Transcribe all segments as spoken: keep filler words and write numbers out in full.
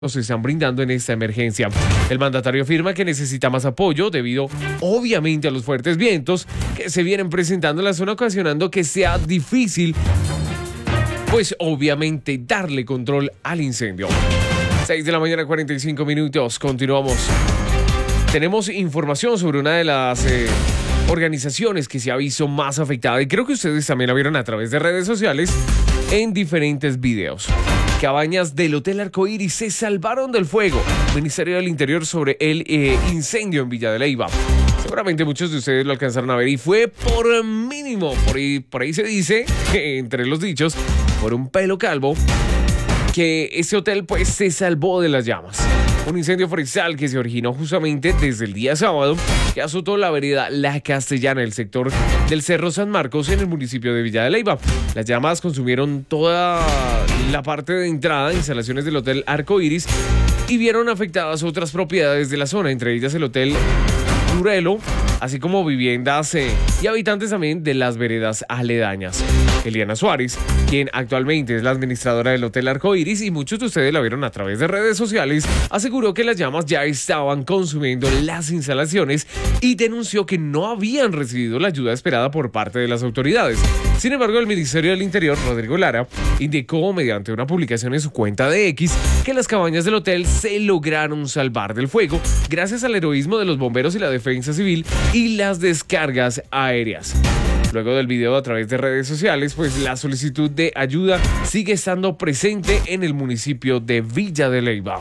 nos están brindando en esta emergencia. El mandatario afirma que necesita más apoyo debido, obviamente, a los fuertes vientos que se vienen presentando en la zona, ocasionando que sea difícil, pues obviamente, darle control al incendio. seis de la mañana, cuarenta y cinco minutos. Continuamos. Tenemos información sobre una de las eh, organizaciones que se ha visto más afectada, y creo que ustedes también la vieron a través de redes sociales en diferentes videos. Cabañas del Hotel Arcoíris se salvaron del fuego. Ministerio del Interior sobre el eh, incendio en Villa de Leyva. Seguramente muchos de ustedes lo alcanzaron a ver y fue por mínimo, por ahí, por ahí se dice, entre los dichos, por un pelo calvo, que ese hotel pues se salvó de las llamas. Un incendio forestal que se originó justamente desde el día sábado, que azotó la vereda La Castellana, el sector del Cerro San Marcos, en el municipio de Villa de Leyva. Las llamas consumieron toda la parte de entrada, instalaciones del Hotel Arcoíris, y vieron afectadas otras propiedades de la zona, entre ellas el Hotel Durelo, así como viviendas eh, y habitantes también de las veredas aledañas. Eliana Suárez, quien actualmente es la administradora del Hotel Arcoíris, y muchos de ustedes la vieron a través de redes sociales, aseguró que las llamas ya estaban consumiendo las instalaciones y denunció que no habían recibido la ayuda esperada por parte de las autoridades. Sin embargo, el Ministerio del Interior, Rodrigo Lara, indicó mediante una publicación en su cuenta de X que las cabañas del hotel se lograron salvar del fuego gracias al heroísmo de los bomberos y la defensa civil y las descargas aéreas. Luego del video a través de redes sociales, pues la solicitud de ayuda sigue estando presente en el municipio de Villa de Leyva.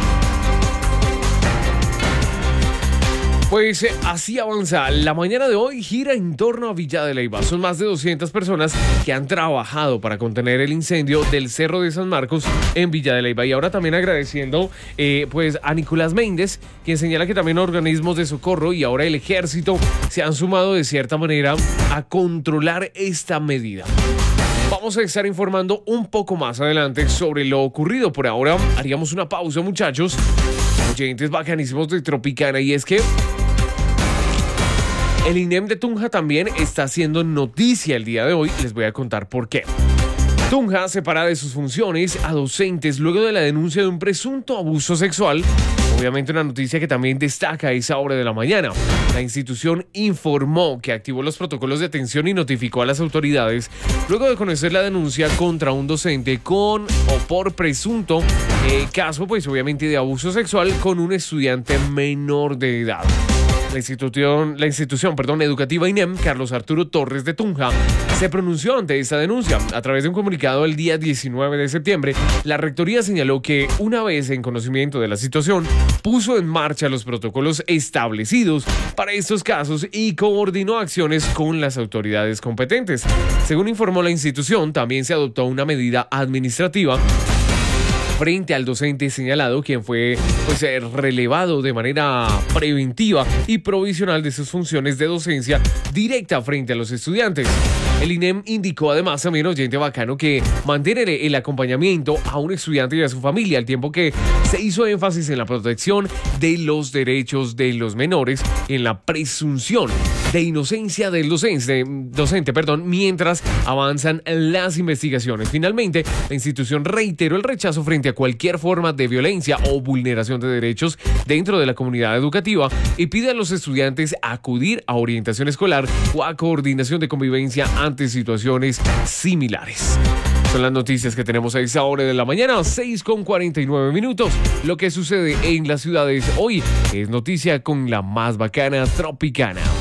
Pues eh, así avanza. La mañana de hoy gira en torno a Villa de Leyva. Son más de doscientas personas que han trabajado para contener el incendio del Cerro de San Marcos en Villa de Leyva. Y ahora también agradeciendo eh, pues a Nicolás Méndez, quien señala que también organismos de socorro y ahora el ejército se han sumado de cierta manera a controlar esta medida. Vamos a estar informando un poco más adelante sobre lo ocurrido. Por ahora haríamos una pausa, muchachos. Oyentes bacanísimos de Tropicana, y es que el INEM de Tunja también está haciendo noticia el día de hoy. Les voy a contar por qué. Tunja separa de sus funciones a docentes luego de la denuncia de un presunto abuso sexual. Obviamente una noticia que también destaca a esa hora de la mañana. La institución informó que activó los protocolos de atención y notificó a las autoridades luego de conocer la denuncia contra un docente con o por presunto eh, caso, pues obviamente de abuso sexual con un estudiante menor de edad. La institución, la institución perdón, educativa INEM, Carlos Arturo Torres de Tunja, se pronunció ante esta denuncia. A través de un comunicado el día diecinueve de septiembre, la rectoría señaló que, una vez en conocimiento de la situación, puso en marcha los protocolos establecidos para estos casos y coordinó acciones con las autoridades competentes. Según informó la institución, también se adoptó una medida administrativa frente al docente señalado, quien fue pues, relevado de manera preventiva y provisional de sus funciones de docencia directa frente a los estudiantes. El INEM indicó además, también oyente bacano, que mantener el acompañamiento a un estudiante y a su familia, al tiempo que se hizo énfasis en la protección de los derechos de los menores, en la presunción de inocencia del docente, docente perdón, mientras avanzan las investigaciones. Finalmente, la institución reiteró el rechazo frente a cualquier forma de violencia o vulneración de derechos dentro de la comunidad educativa y pide a los estudiantes acudir a orientación escolar o a coordinación de convivencia ante situaciones similares. Son las noticias que tenemos a esa hora de la mañana, seis con cuarenta y nueve minutos. Lo que sucede en las ciudades hoy es noticia con la más bacana Tropicana.